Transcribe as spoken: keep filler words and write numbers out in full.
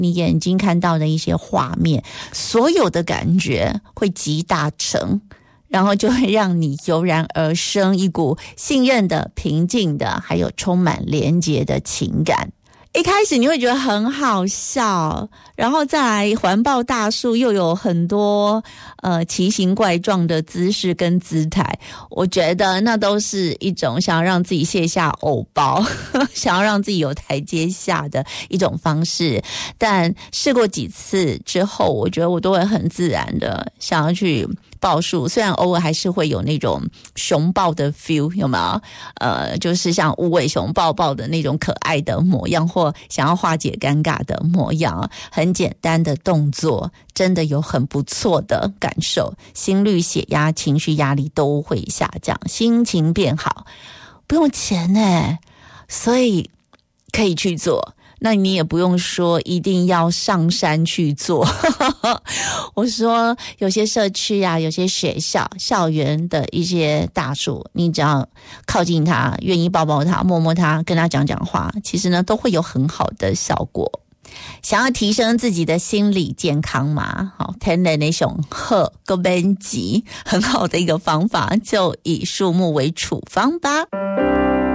你眼睛看到的一些画面，所有的感觉会集大成，然后就会让你油然而生一股信任的、平静的，还有充满连结的情感。一开始你会觉得很好笑，然后再来环抱大树又有很多呃奇形怪状的姿势跟姿态，我觉得那都是一种想要让自己卸下偶包想要让自己有台阶下的一种方式。但试过几次之后，我觉得我都会很自然的想要去抱树，虽然偶尔还是会有那种熊抱的 feel， 有没有？呃，就是像无尾熊抱抱的那种可爱的模样，或想要化解尴尬的模样。很简单的动作，真的有很不错的感受，心率、血压、情绪压力都会下降，心情变好，不用钱耶，所以可以去做。那你也不用说一定要上山去做我说有些社区啊，有些学校校园的一些大树，你只要靠近它，愿意抱抱它，摸摸它，跟它讲讲话，其实呢都会有很好的效果。想要提升自己的心理健康嘛，好，天然那种喝个benji很好的一个方法，就以树木为处方吧。